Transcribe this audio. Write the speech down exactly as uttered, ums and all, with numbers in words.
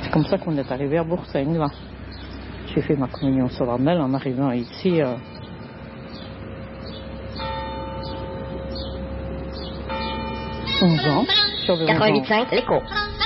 C'est comme ça qu'on est arrivé à Boursaigne, là. J'ai fait ma communion solennelle en arrivant ici. Euh... onze ans. quatre-vingt-huit virgule cinq, l'écho.